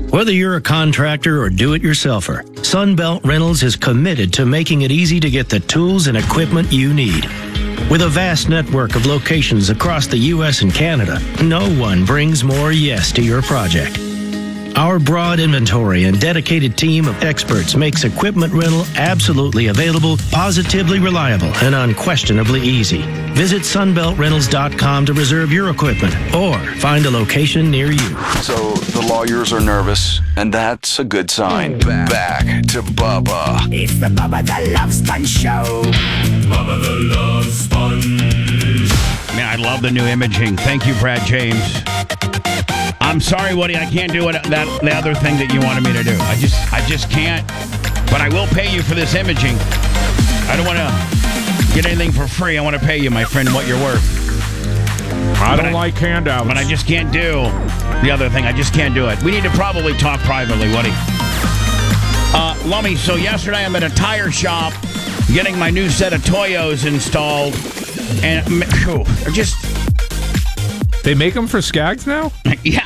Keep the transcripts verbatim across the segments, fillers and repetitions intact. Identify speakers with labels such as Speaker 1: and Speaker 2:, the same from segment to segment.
Speaker 1: Whether you're a contractor or do-it-yourselfer, Sunbelt Rentals is committed to making it easy to get the tools and equipment you need. With a vast network of locations across the U S and Canada, no one brings more yes to your project. Our broad inventory and dedicated team of experts makes equipment rental absolutely available, positively reliable, and unquestionably easy. Visit sunbelt rentals dot com to reserve your equipment or find a location near you.
Speaker 2: So the lawyers are nervous, and that's a good sign. Back to Bubba.
Speaker 3: It's the Bubba the Love Sponge Show.
Speaker 4: Bubba the Love Sponge.
Speaker 5: Man, I love the new imaging. Thank you, Brad James. I'm sorry, Woody, I can't do it, that the other thing that you wanted me to do. I just I just can't. But I will pay you for this imaging. I don't want to get anything for free. I want to pay you, my friend, what you're worth.
Speaker 6: I
Speaker 5: But
Speaker 6: don't like handouts.
Speaker 5: But I just can't do the other thing. I just can't do it. We need to probably talk privately, Woody. Uh, Lummy, so yesterday I'm at a tire shop getting my new set of Toyos installed. And whew, they're just...
Speaker 6: They make them for Skaggs now?
Speaker 5: Yeah.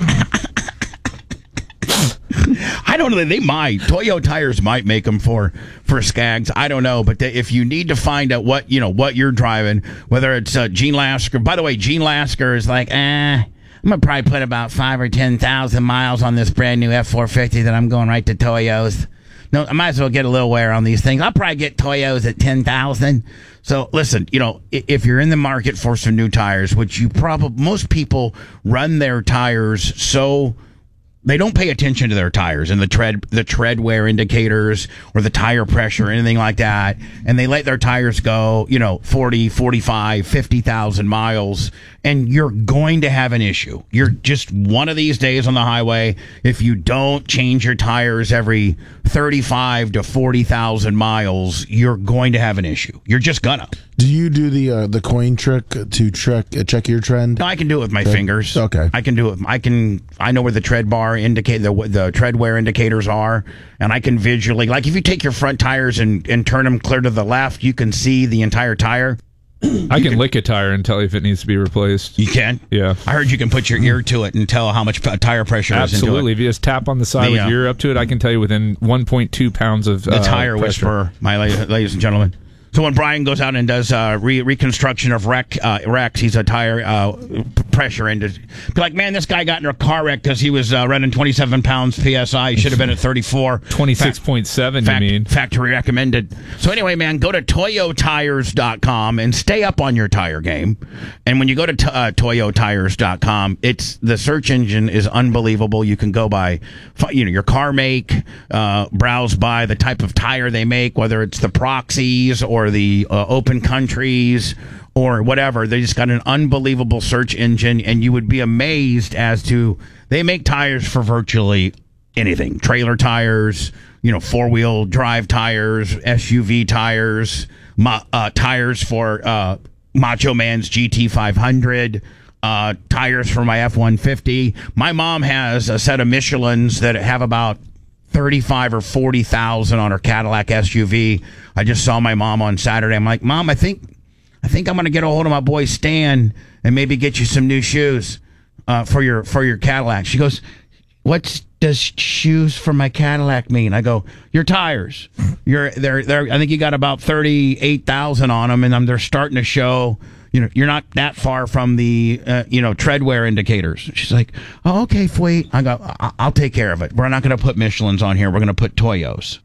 Speaker 5: I don't know. They might. Toyo Tires might make them for, for Skaggs. I don't know. But they, if you need to find out what, you know, what you're driving, whether it's uh, Gene Lasker. By the way, Gene Lasker is like, eh, I'm going to probably put about five or ten thousand miles on this brand new F four fifty that I'm going right to Toyos. No, I might as well get a little wear on these things. I'll probably get Toyos at ten thousand. So listen, you know, if you're in the market for some new tires, which you probably, most people run their tires so they don't pay attention to their tires and the tread, the tread wear indicators or the tire pressure or anything like that. And they let their tires go, you know, forty, forty-five, fifty thousand miles. And you're going to have an issue. You're just one of these days on the highway. If you don't change your tires every thirty-five to forty thousand miles, you're going to have an issue. You're just gonna.
Speaker 7: Do you do the uh, the coin trick to check uh, check your trend?
Speaker 5: No, I can do it with my
Speaker 7: okay.
Speaker 5: fingers.
Speaker 7: Okay,
Speaker 5: I can do it. I can. I know where the tread bar indicate the the tread wear indicators are, and I can visually, like if you take your front tires and and turn them clear to the left, you can see the entire tire.
Speaker 6: I can lick a tire and tell if it needs to be replaced.
Speaker 5: You can?
Speaker 6: Yeah.
Speaker 5: I heard you can put your ear to it and tell how much tire pressure is into it.
Speaker 6: Absolutely. If you just tap on the side
Speaker 5: The,
Speaker 6: with
Speaker 5: uh,
Speaker 6: your ear up to it, I can tell you within one point two pounds of
Speaker 5: The
Speaker 6: uh,
Speaker 5: tire
Speaker 6: pressure.
Speaker 5: whisperer, my la- ladies and gentlemen. So when Brian goes out and does uh, re- reconstruction of wreck, uh, wrecks, he's a tire uh, pressure into. Be like, man, this guy got in a car wreck because he was uh, running twenty-seven pounds P S I. He should have been at thirty-four.
Speaker 6: twenty-six point seven,
Speaker 5: Fact,
Speaker 6: you mean?
Speaker 5: Factory recommended. So anyway, man, go to toyo tires dot com and stay up on your tire game. And when you go to t- uh, toyo tires dot com, it's the search engine is unbelievable. You can go by, you know, your car make, uh, browse by the type of tire they make, whether it's the Proxies or the uh, open countries or whatever. They just got an unbelievable search engine, and you would be amazed as to they make tires for virtually anything. Trailer tires, you know, four-wheel drive tires, S U V tires, ma- uh, tires for uh, Macho Man's G T five hundred, uh, tires for my F one fifty. My mom has a set of Michelins that have about thirty-five or forty thousand on her Cadillac S U V. I just saw my mom on Saturday. I'm like, Mom, I think I think I'm going to get a hold of my boy Stan and maybe get you some new shoes uh, for your for your Cadillac. She goes, what does shoes for my Cadillac mean? I go, your tires. You're they're they're I think you got about thirty-eight thousand on them, and um, they're starting to show. You know, you're not that far from the, uh, you know, tread wear indicators. She's like, oh, okay, Fleet. I go, I- I'll take care of it. We're not going to put Michelins on here. We're going to put Toyos.